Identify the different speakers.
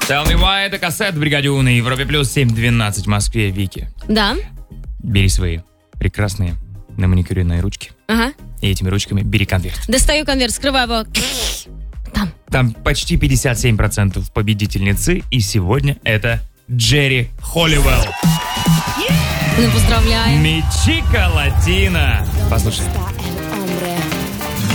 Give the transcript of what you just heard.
Speaker 1: Tell me why, это кассет в бригаде У на Европе плюс 7:12 в Москве. Вики,
Speaker 2: Да.
Speaker 1: бери свои прекрасные наманикюренные ручки.
Speaker 2: Ага.
Speaker 1: И этими ручками бери конверт.
Speaker 2: Достаю конверт, скрываю его.
Speaker 1: Там почти 57% победительницы, и сегодня это Джерри Холливелл.
Speaker 2: Ну, поздравляю.
Speaker 1: Мечика Латина. Послушай.